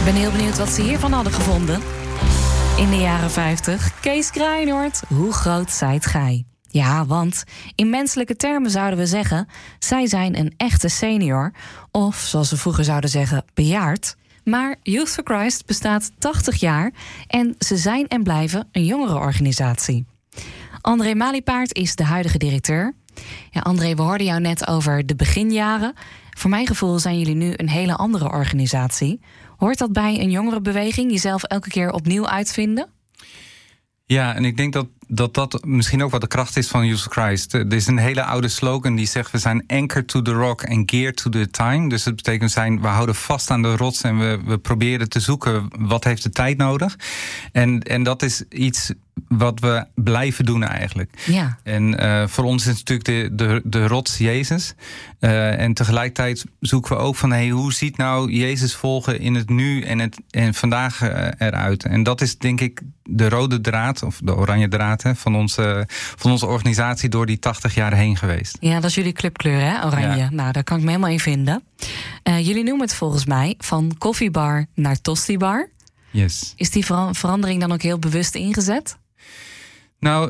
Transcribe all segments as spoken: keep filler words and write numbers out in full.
ben heel benieuwd wat ze hiervan hadden gevonden. In de jaren vijftig, Kees Kraaienoord, hoe groot zijt gij? Ja, want in menselijke termen zouden we zeggen, zij zijn een echte senior. Of, zoals we vroeger zouden zeggen, bejaard. Maar Youth for Christ bestaat tachtig jaar en ze zijn en blijven een jongerenorganisatie. André Maliepaard is de huidige directeur. Ja, André, we hoorden jou net over de beginjaren. Voor mijn gevoel zijn jullie nu een hele andere organisatie. Hoort dat bij een jongerenbeweging, jezelf elke keer opnieuw uitvinden? Ja, en ik denk dat dat, dat misschien ook wat de kracht is van Youth for Christ. Er is een hele oude slogan die zegt, we zijn anchored to the rock and geared to the time. Dus dat betekent, zijn, we houden vast aan de rots en we, we proberen te zoeken wat heeft de tijd nodig. En, en dat is iets wat we blijven doen eigenlijk. Ja. En uh, voor ons is het natuurlijk de, de, de rots Jezus. Uh, en tegelijkertijd zoeken we ook van, hey, hoe ziet nou Jezus volgen in het nu en, het, en vandaag uh, eruit? En dat is denk ik de rode draad, of de oranje draad hè, van, onze, van onze organisatie door die tachtig jaar heen geweest. Ja, dat is jullie clubkleur, hè? Oranje. Ja. Nou, daar kan ik me helemaal in vinden. Uh, jullie noemen het volgens mij van koffiebar naar tostibar. Yes. Is die ver- verandering dan ook heel bewust ingezet? Nou,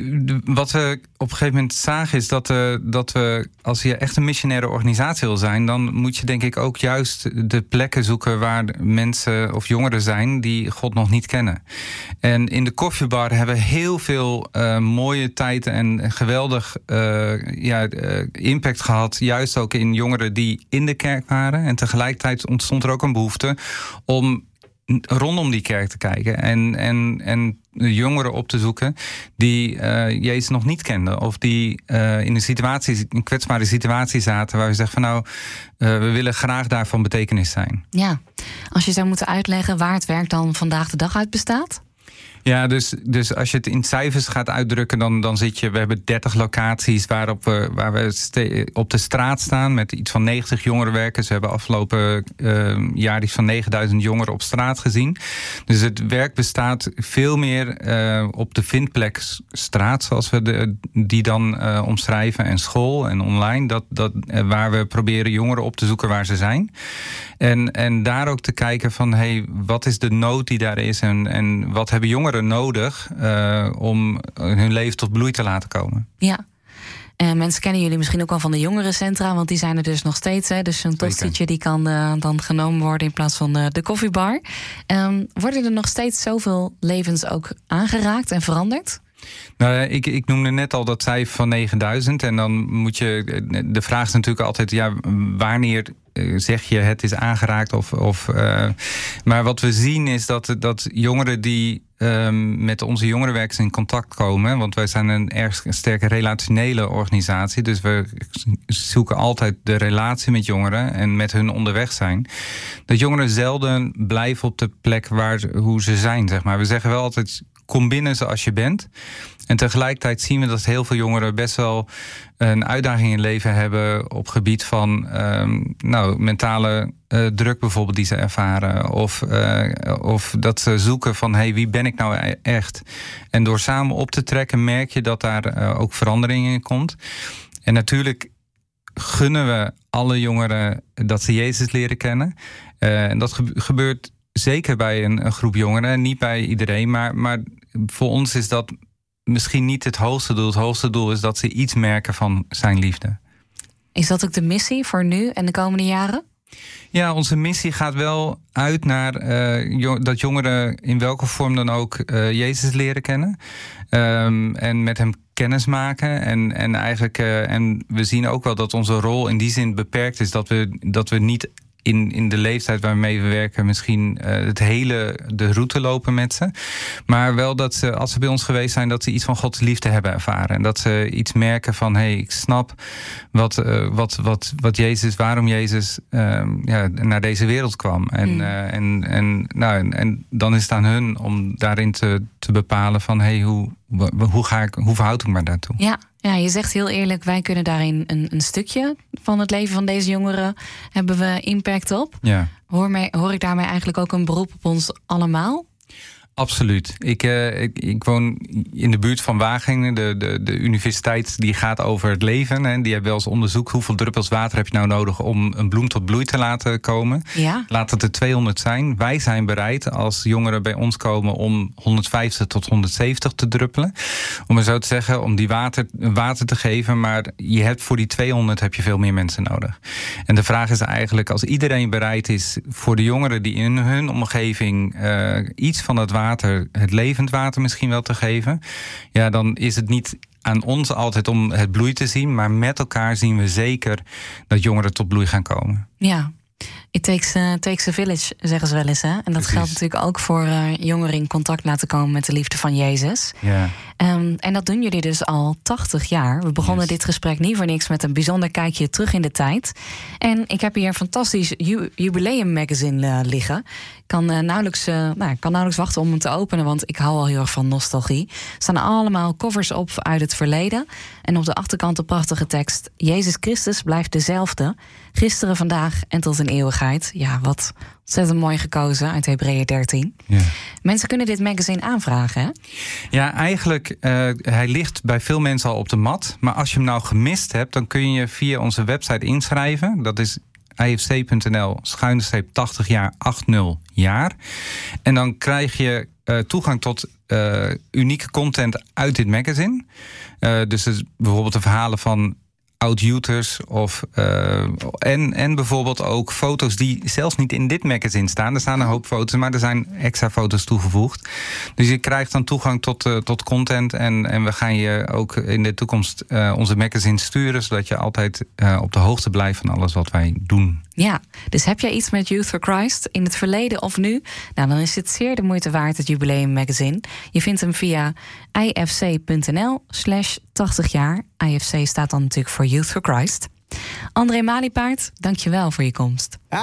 wat we op een gegeven moment zagen is dat, uh, dat we, als je echt een missionaire organisatie wil zijn, dan moet je denk ik ook juist de plekken zoeken waar mensen of jongeren zijn die God nog niet kennen. En in de koffiebar hebben we heel veel uh, mooie tijd en geweldig uh, ja, uh, impact gehad. Juist ook in jongeren die in de kerk waren. En tegelijkertijd ontstond er ook een behoefte om rondom die kerk te kijken en, en, en jongeren op te zoeken die uh, Jezus nog niet kenden. Of die uh, in een situatie, een kwetsbare situatie zaten waar we zeggen van nou, uh, we willen graag daarvan betekenis zijn. Ja, als je zou moeten uitleggen waar het werk dan vandaag de dag uit bestaat? Ja, dus, dus als je het in cijfers gaat uitdrukken, dan, dan zit je, we hebben dertig locaties waarop we, waar we ste- op de straat staan met iets van negentig jongerenwerkers. We hebben afgelopen uh, jaar iets van negenduizend jongeren op straat gezien. Dus het werk bestaat veel meer uh, op de vindplekstraat, zoals we de, die dan uh, omschrijven, en school en online, dat, dat, uh, waar we proberen jongeren op te zoeken waar ze zijn. En, en daar ook te kijken van, hey, wat is de nood die daar is en, en wat hebben jongeren nodig uh, om hun leven tot bloei te laten komen. Ja. Uh, mensen kennen jullie misschien ook wel van de jongerencentra, want die zijn er dus nog steeds. Hè? Dus een tostietje die kan uh, dan genomen worden in plaats van uh, de koffiebar. Um, worden er nog steeds zoveel levens ook aangeraakt en veranderd? Nou, ik, ik noemde net al dat cijfer van negenduizend. En dan moet je. De vraag is natuurlijk altijd, ja, wanneer zeg je het is aangeraakt? Of, of, uh, maar wat we zien is dat, dat jongeren die um, met onze jongerenwerkers in contact komen. Want wij zijn een erg sterke relationele organisatie. Dus we zoeken altijd de relatie met jongeren en met hun onderweg zijn. Dat jongeren zelden blijven op de plek waar hoe ze zijn, zeg maar. We zeggen wel altijd, kom binnen zoals je bent. En tegelijkertijd zien we dat heel veel jongeren best wel een uitdaging in het leven hebben op gebied van um, nou, mentale uh, druk bijvoorbeeld die ze ervaren. Of, uh, of dat ze zoeken van, hey, wie ben ik nou echt? En door samen op te trekken merk je dat daar uh, ook verandering in komt. En natuurlijk gunnen we alle jongeren dat ze Jezus leren kennen. Uh, en dat gebe- gebeurt zeker bij een, een groep jongeren. Niet bij iedereen, maar, maar voor ons is dat misschien niet het hoogste doel. Het hoogste doel is dat ze iets merken van zijn liefde. Is dat ook de missie voor nu en de komende jaren? Ja, onze missie gaat wel uit naar uh, jo- dat jongeren in welke vorm dan ook uh, Jezus leren kennen. Um, en met hem kennis maken. En, en, eigenlijk, uh, en we zien ook wel dat onze rol in die zin beperkt is. Dat we, dat we niet in, in de leeftijd waarmee we werken misschien uh, het hele de route lopen met ze. Maar wel dat ze, als ze bij ons geweest zijn, dat ze iets van Gods liefde hebben ervaren. En dat ze iets merken van, hé, hey, ik snap wat, uh, wat, wat, wat Jezus, waarom Jezus uh, ja, naar deze wereld kwam. En, mm. uh, en, en, nou, en, en dan is het aan hun om daarin te, te bepalen van, hé, hey, hoe, hoe, ga ik, hoe verhoud ik me daartoe? Ja. Ja, je zegt heel eerlijk, wij kunnen daarin een, een stukje van het leven van deze jongeren hebben we impact op. Ja. Hoor, mij, hoor ik daarmee eigenlijk ook een beroep op ons allemaal? Absoluut. Ik, uh, ik, ik woon in de buurt van Wageningen. De, de, de universiteit die gaat over het leven. Hè. Die hebben wel eens onderzoekt hoeveel druppels water heb je nou nodig om een bloem tot bloei te laten komen. Ja. Laat het er tweehonderd zijn. Wij zijn bereid als jongeren bij ons komen om honderdvijftig tot honderdzeventig te druppelen. Om het zo te zeggen, om die water, water te geven. Maar je hebt voor die tweehonderd heb je veel meer mensen nodig. En de vraag is eigenlijk, als iedereen bereid is voor de jongeren die in hun omgeving uh, iets van het water Water, het levend water misschien wel te geven, ja, dan is het niet aan ons altijd om het bloei te zien, maar met elkaar zien we zeker dat jongeren tot bloei gaan komen. Ja, it takes, uh, takes a village, zeggen ze wel eens. Hè? En dat Precies. geldt natuurlijk ook voor uh, jongeren in contact laten komen met de liefde van Jezus. Ja. Um, en dat doen jullie dus al tachtig jaar. We begonnen yes. dit gesprek niet voor niks met een bijzonder kijkje terug in de tijd. En ik heb hier een fantastisch ju- jubileum-magazine uh, liggen. Ik kan, uh, nauwelijks, uh, nou, ik kan nauwelijks wachten om hem te openen, want ik hou al heel erg van nostalgie. Er staan allemaal covers op uit het verleden. En op de achterkant een prachtige tekst: Jezus Christus blijft dezelfde, gisteren, vandaag en tot in eeuwigheid. Ja, wat ontzettend mooi gekozen uit Hebreeën dertien. Ja. Mensen kunnen dit magazine aanvragen, hè? Ja, eigenlijk, uh, hij ligt bij veel mensen al op de mat. Maar als je hem nou gemist hebt, dan kun je via onze website inschrijven. Dat is i f c punt n l schuine streep tachtig jaar achtzig jaar. En dan krijg je uh, toegang tot uh, unieke content uit dit magazine. Uh, dus, dus bijvoorbeeld de verhalen van oud-youthers of uh, en, en bijvoorbeeld ook foto's die zelfs niet in dit magazine staan. Er staan een hoop foto's, maar er zijn extra foto's toegevoegd. Dus je krijgt dan toegang tot, uh, tot content en, en we gaan je ook in de toekomst uh, onze magazine sturen, zodat je altijd uh, op de hoogte blijft van alles wat wij doen. Ja, dus heb jij iets met Youth for Christ in het verleden of nu? Nou, dan is het zeer de moeite waard, het Jubileum Magazine. Je vindt hem via i f c punt n l slash tachtig jaar. I F C staat dan natuurlijk voor Youth for Christ. André Maliepaard, dank je wel voor je komst.